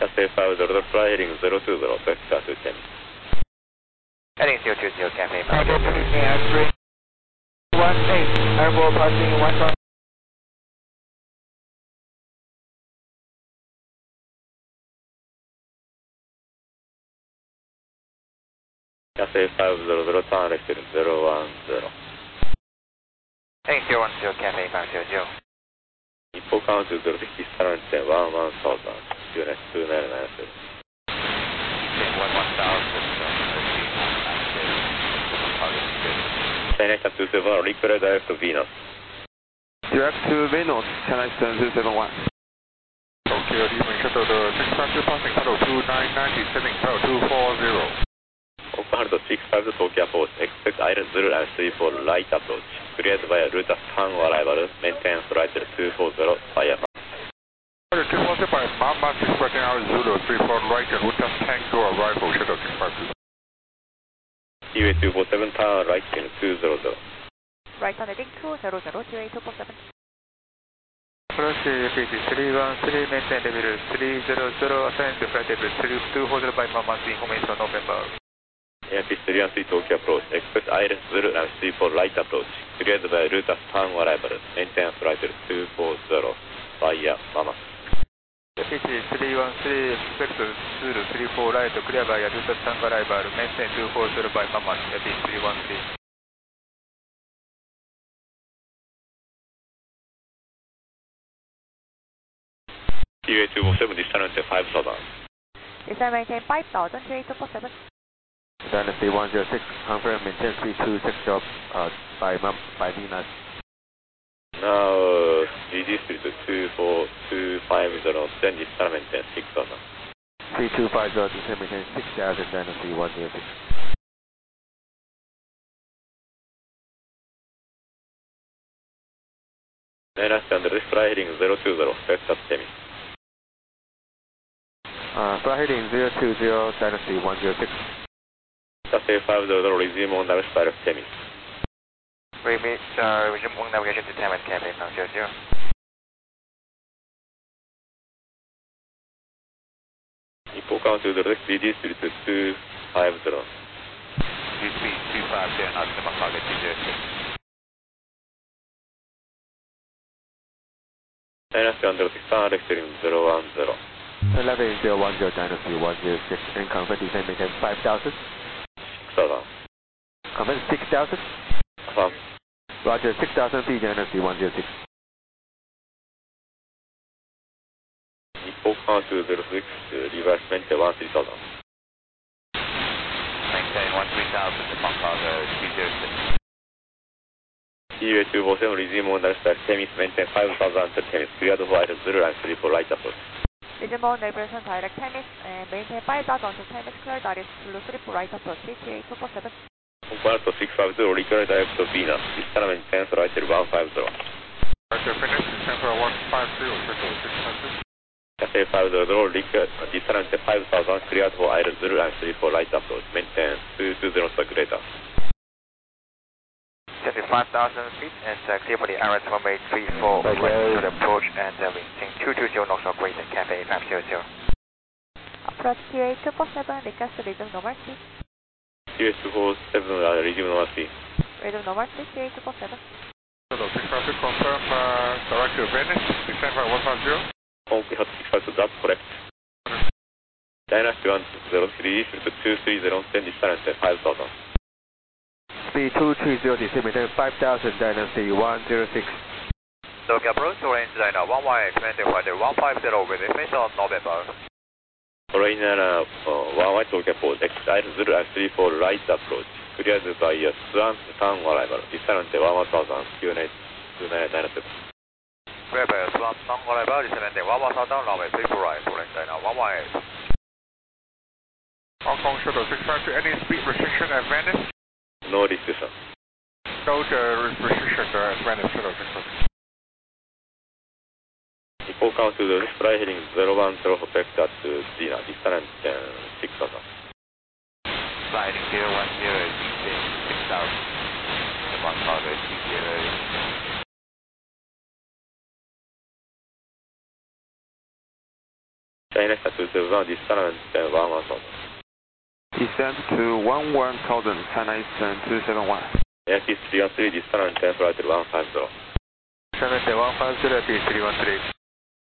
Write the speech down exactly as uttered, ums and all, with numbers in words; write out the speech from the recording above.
Cathay five zero zero, fly heading zero two zero, vector to ten. Heading zero two zero, Cathay five Bravo zero zero. three at three one eight, airborne passing one one. Cathay five zero zero, turn left heading zero one zero. Heading zero one zero, Cathay five zero zero. 日報カウントゼロシックスセブンいちいちワンワンサウザン、ユーネスにナインナインセブン。 one one thousand, China two seven one, require direct to Venus. Direct to Venus, China two seven one. Tokyo Lima Shuttle six five two passing shuttle two nine nine zero, descending shuttle two four zero. Oakland six five two Tokyo approach, expect island zero and three four light approach. Cleared via route of turn arrival, maintain flight two four zero via two four zero by Mama six five zero Zulu three four right and route of Tango arrival shuttle six five two. T V A two four seven, turn right in two zero zero. Right on heading two zero zero, T V A two four seven. Approach P G three one three, maintain level three zero zero, ascend to flight level two four zero by Mama information November. Airfield three one three Tokyo approach, expect island zero and three four light approach. Cleared via route of turn arrival, maintain flight two four zero via Mama. P G three one three, expect Zulu three four right, clear via route of turn arrival, maintain two four zero by Mama, Airfield three one three. T V A two four seven, distance five thousand. Descend maintain five thousand, T V A two four seven. Dynasty one zero six, confirm maintain three two six job uh, by, by Venus. Now, uh, G G speed two four two five zero, then distance maintain six thousand. three two five zero, descend maintain six thousand, Dynasty one zero six. Dynasty under this fly heading zero two zero, vector to Temis. Uh, fly heading zero two zero, Dynasty one zero six. Cathay five zero zero, resume on direct direct Temis. Remit, uh, resume on navigation to Temis, Cathay five zero zero. Info count to the G G speed two five zero. G speed two five zero, optimum target two zero six. Dynasty under six, turn left heading zero one zero. eleven zero one zero, Dynasty one zero six, and confirm descend maintain five thousand. six thousand. Confirm six thousand. Affirm. Roger, six thousand feet, Dynasty one zero six. Info count to zero six, uh, reverse maintain one three thousand. Maintain one three thousand, default cargo two zero six. T V A two four seven, resume on direct direct Temis, maintain five thousand to Temis. Cleared for item zero and three four light approach. Resume on navigation direct Temis and maintain five thousand to Temis, clear direct Zulu three four right approach, T V A two four seven. Oakland six five zero, require direct to Venus. Distance maintain flight one five zero. Roger, finish, descend for one five zero, shuttle six five two. Cathay five zero zero, require distance five thousand, cleared for item zero and three four light approach. Maintain two two zero circulator. seventy-five thousand feet and uh, clear for the Iris runway three four right to the approach and uh, maintain two two zero knots of greater Cathay five zero zero. Approach T V A two four seven, request to resume normal speed. T V A two four seven, uh, resume normal speed. Resume normal speed, T V A two four seven. Shuttle six five two, confirm uh, direct to Venice, descend for one five zero. Oakland six five two, that's correct. Dynasty one zero three, two three zero, then distance five thousand. Speed two three zero, descend maintain five thousand, Dynasty one zero six. Tokyo approach to range designer one one eight, maintain flight one five zero with information November. Foreigner uh, one one Tokyo approach, exit zero and three four right approach. Cleared by uh, Swan turn arrival. Distance one one thousand, Q nine two nine nine seven. Clear by Swan turn arrival, descend one one thousand, runway three four right, to range designer one one eight. Hong Kong Shuttle six five two, any speed restriction at Venice? No restriction. No uh, restriction uh, at Venice Shuttle six five two. Info count to the fly heading zero one zero, vector to Gina. Distance six thousand. Flight zero one zero, six thousand. Default cargo two zero. China two seven one, distance one one thousand. Descend to one one thousand, China Eastern two seven one. Yankee three one three, distance flight one five zero. seven one five zero, Yankee three one three.